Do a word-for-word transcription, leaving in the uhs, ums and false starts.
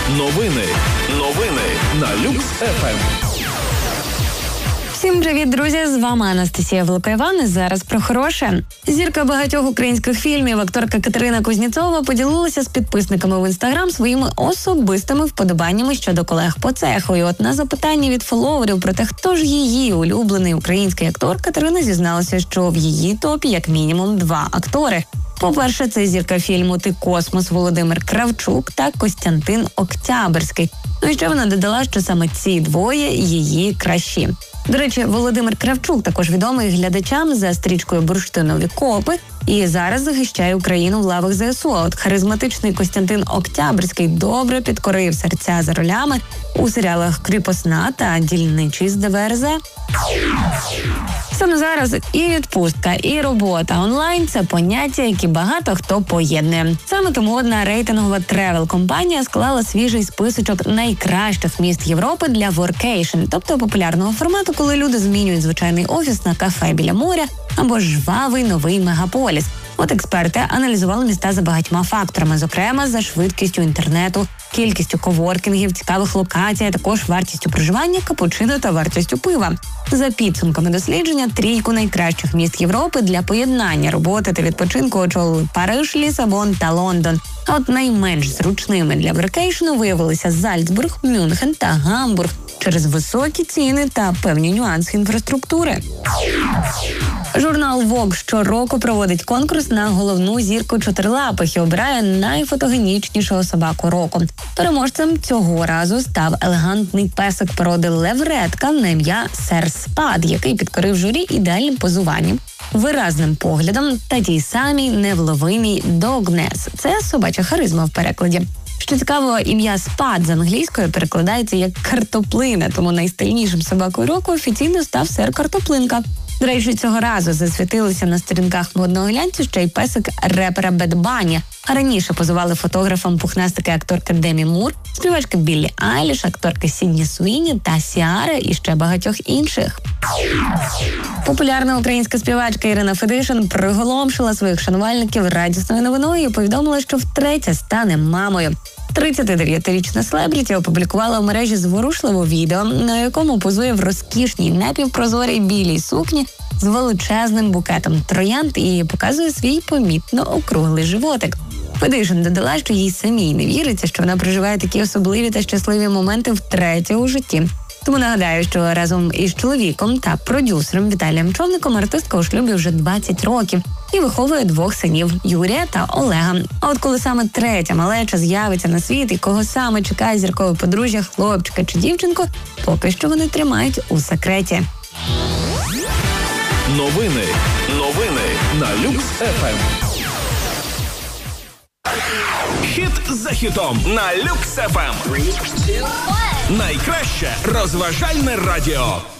Новини. Новини на Люкс еф ем. Всім привіт, друзі! З вами Анастасія Великоїван. І зараз про хороше. Зірка багатьох українських фільмів, акторка Катерина Кузнєцова поділилася з підписниками в Інстаграм своїми особистими вподобаннями щодо колег по цеху. І от на запитання від фоловерів про те, хто ж її улюблений український актор, Катерина зізналася, що в її топі як мінімум два актори. По-перше, це зірка фільму «Ти космос» Володимир Кравчук та Костянтин Октябрьський. Ну і ще вона додала, що саме ці двоє її кращі. До речі, Володимир Кравчук також відомий глядачам за стрічкою «Бурштинові копи» і зараз захищає Україну в лавах зе ес у. А от харизматичний Костянтин Октябрьський добре підкорив серця за ролями у серіалах «Кріпосна» та «Дільничий» з де ве ер зе. Саме зараз і відпустка, і робота онлайн – це поняття, які багато хто поєднує. Саме тому одна рейтингова тревел-компанія склала свіжий списочок найкращих міст Європи для воркейшн, тобто популярного формату, коли люди змінюють звичайний офіс на кафе біля моря або жвавий новий мегаполіс. От експерти аналізували міста за багатьма факторами, зокрема за швидкістю інтернету, кількістю коворкінгів, цікавих локацій, а також вартістю проживання, капучино та вартістю пива. За підсумками дослідження, трійку найкращих міст Європи для поєднання роботи та відпочинку очолили Париж, Лісабон та Лондон. А от найменш зручними для воркейшну виявилися Зальцбург, Мюнхен та Гамбург через високі ціни та певні нюанси інфраструктури. Журнал Vogue щороку проводить конкурс на головну зірку чотирилапих і обирає найфотогенічнішого собаку року. Переможцем цього разу став елегантний песик породи левретка на ім'я Сер Спад, який підкорив журі ідеальним позуванням, виразним поглядом та тій самій невловимій догнес. Це собача харизма в перекладі. Що цікаво, ім'я Спад з англійської перекладається як картоплина, тому найстильнішим собакою року офіційно став Сер Картоплинка. До речі, цього разу засвітилися на сторінках модного глянцю ще й песик репера Бед Банні. А раніше позували фотографам пухнастики акторки Демі Мур, співачки Біллі Айліш, акторки Сідні Суїні та Сіара і ще багатьох інших. Популярна українська співачка Ірина Федишин приголомшила своїх шанувальників радісною новиною і повідомила, що втретє стане мамою. тридцятидев'ятирічна селебріті опублікувала в мережі зворушливе відео, на якому позує в розкішній напівпрозорій білій сукні з величезним букетом троянд і показує свій помітно округлий животик. Федишин додала, що їй самій не віриться, що вона проживає такі особливі та щасливі моменти втретє у житті. Тому нагадаю, що разом із чоловіком та продюсером Віталієм Човником артистка у шлюбі вже двадцять років і виховує двох синів – Юрія та Олега. А от коли саме третя малеча з'явиться на світ і кого саме чекає зіркове подружжя, хлопчика чи дівчинку, поки що вони тримають у секреті. Новини. Новини на Люкс еф ем. Хіт за хітом на Люкс еф ем. Найкраще розважальне радіо.